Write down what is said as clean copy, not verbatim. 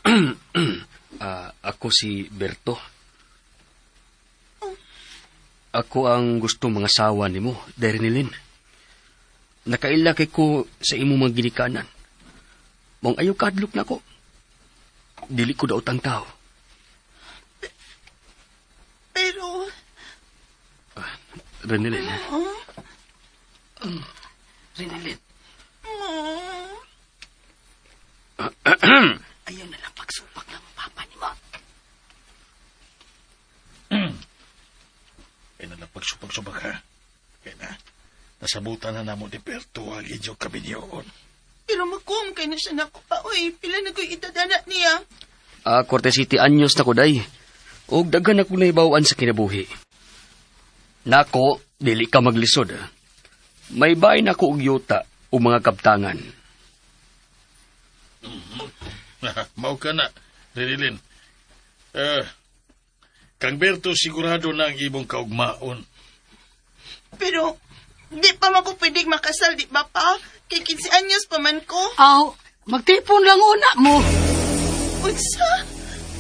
Ako si Berto. Ako ang gusto mga asawa ni mo, Darinilin. Nakailaki ko sa imo mga ginikanan. Mong ayaw kadlok na ko. Dili ko daw tang tao. Pero... Renilin. Renilin. Ayaw na lang pagsupak ng papa ni mo. Kaya na lang pagsupag-subag ha. Kaya na, nasabutan na namo ni Berto ang inyong kabinyoon. Pero magkuhang kayo na siya naku pa. Uy, pila na ko'y itadana niya. Cortesity anyos na ko, day. O daghan ako na ibawaan sa kinabuhi. Nako, dili ka maglisod. May bahay na ko og yuta o mga kaptangan. Mau ka na, Renilin. Kang Berto sigurado na ang ibong kaugmaon. Pero, di pa man ko pwedeng makasal, di ba pa? Kay 15 anyos pa man ko. Aw, magtipon lang una mo. Unsa?